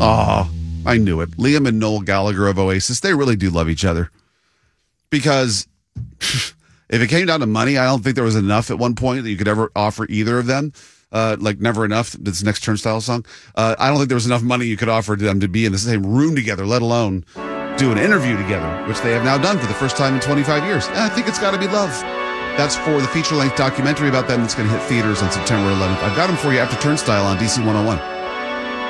Oh, I knew it. Liam and Noel Gallagher of Oasis, they really do love each other. Because if it came down to money, I don't think there was enough at one point that you could ever offer either of them. Like Never Enough, this next Turnstile song. I don't think there was enough money you could offer to them to be in the same room together, let alone do an interview together, which they have now done for the first time in 25 years. And I think it's got to be love. That's for the feature-length documentary about them that's going to hit theaters on September 11th. I've got them for you after Turnstile on DC 101.